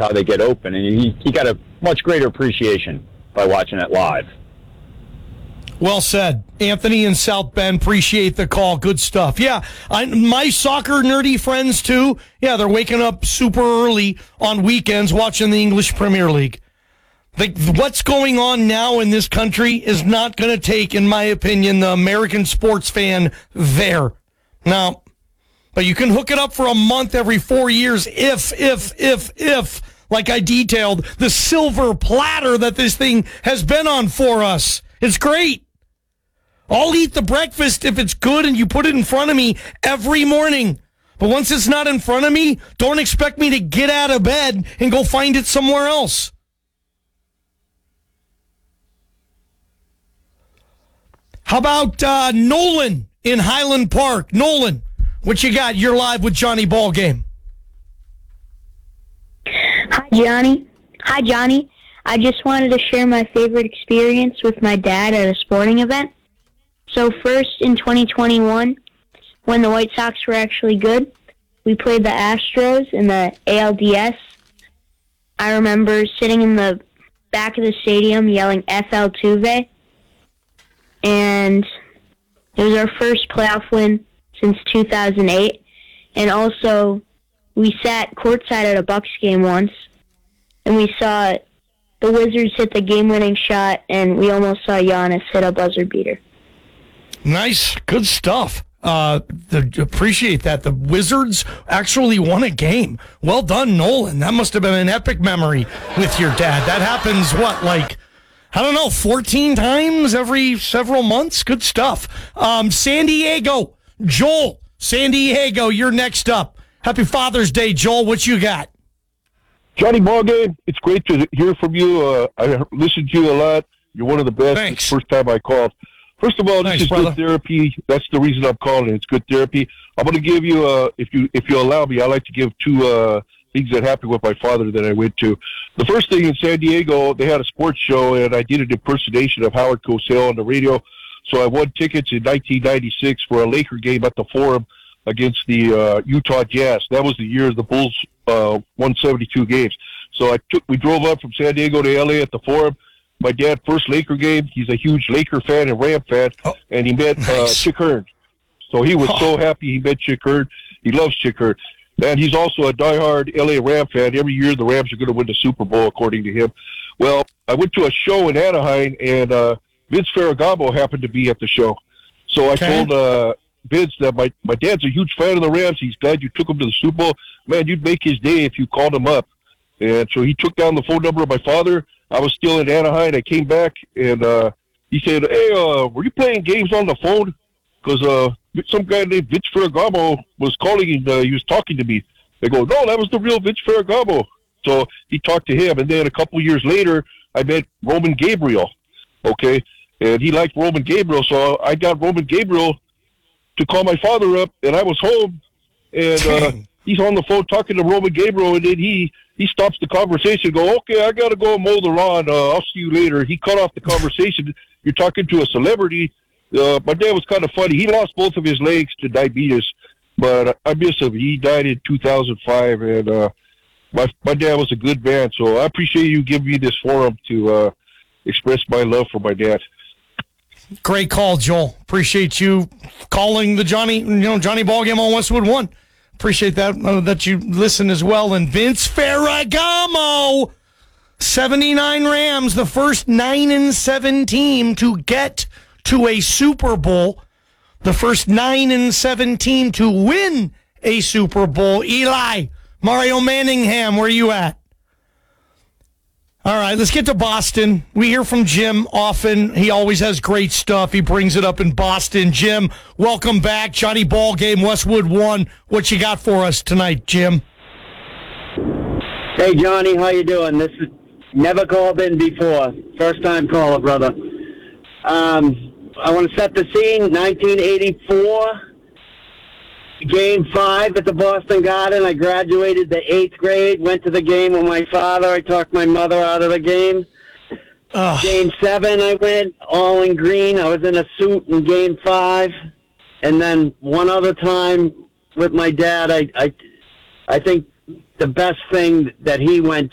how they get open, and he got a much greater appreciation by watching it live. Well said. Anthony in South Bend, appreciate the call. Good stuff. Yeah, my soccer nerdy friends, too, yeah, they're waking up super early on weekends watching the English Premier League. What's going on now in this country is not going to take, in my opinion, the American sports fan there. Now, but you can hook it up for a month every 4 years if, like I detailed, the silver platter that this thing has been on for us. It's great. I'll eat the breakfast if it's good and you put it in front of me every morning. But once it's not in front of me, don't expect me to get out of bed and go find it somewhere else. How about Nolan in Highland Park? Nolan, what you got? You're live with Johnny Ballgame. Hi, Johnny. I just wanted to share my favorite experience with my dad at a sporting event. So first, in 2021, when the White Sox were actually good, we played the Astros in the ALDS. I remember sitting in the back of the stadium yelling FL Tuve. And it was our first playoff win since 2008. And also, we sat courtside at a Bucks game once, and we saw the Wizards hit the game-winning shot, and we almost saw Giannis hit a buzzer beater. Nice. Good stuff. Appreciate that. The Wizards actually won a game. Well done, Nolan. That must have been an epic memory with your dad. That happens, 14 times every several months? Good stuff. San Diego. Joel, San Diego, you're next up. Happy Father's Day, Joel. What you got? Johnny Ballgame, it's great to hear from you. I listen to you a lot. You're one of the best. Thanks. It's the first time I called. First of all, this is brother. Good therapy. That's the reason I'm calling it. It's good therapy. I'm going to give you, if you allow me, I like to give two things that happened with my father that I went to. The first thing in San Diego, they had a sports show, and I did an impersonation of Howard Cosell on the radio. So I won tickets in 1996 for a Laker game at the Forum against the Utah Jazz. That was the year the Bulls won 72 games. So we drove up from San Diego to L.A. at the Forum. My dad, first Laker game, he's a huge Laker fan and Ram fan, and he met Chick Hearn. So he was so happy he met Chick Hearn. He loves Chick Hearn. And he's also a diehard L.A. Ram fan. Every year the Rams are going to win the Super Bowl, according to him. Well, I went to a show in Anaheim, and Vince Ferragamo happened to be at the show. So I told Vince that my dad's a huge fan of the Rams. He's glad you took him to the Super Bowl. Man, you'd make his day if you called him up. And so he took down the phone number of my father. I was still in Anaheim. I came back, and he said, hey, were you playing games on the phone? Because some guy named Vince Ferragamo was calling, and he was talking to me. They go, no, that was the real Vince Ferragamo. So he talked to him. And then a couple years later, I met Roman Gabriel, okay? And he liked Roman Gabriel, so I got Roman Gabriel to call my father up, and I was home, and he's on the phone talking to Roman Gabriel, and then he stops the conversation and go, okay, I got to go mow the lawn. I'll see you later. He cut off the conversation. You're talking to a celebrity. My dad was kind of funny. He lost both of his legs to diabetes, but I miss him. He died in 2005, and my dad was a good man, so I appreciate you giving me this forum to express my love for my dad. Great call, Joel. Appreciate you calling the Johnny Ballgame on Westwood One. Appreciate that you listen as well. And Vince Ferragamo, 79 Rams, the first 9-7 team to get to a Super Bowl, the first 9-7 team to win a Super Bowl. Eli, Mario Manningham, where are you at? All right, let's get to Boston. We hear from Jim often. He always has great stuff. He brings it up in Boston. Jim, welcome back. Johnny Ballgame, Westwood One. What you got for us tonight, Jim? Hey, Johnny, how you doing? This is never called in before. First time caller, brother. I want to set the scene. 1984. Game 5 at the Boston Garden. I graduated the 8th grade, went to the game with my father. I talked my mother out of the game. Game 7, I went all in green. I was in a suit in Game 5. And then one other time with my dad, I think the best thing that he went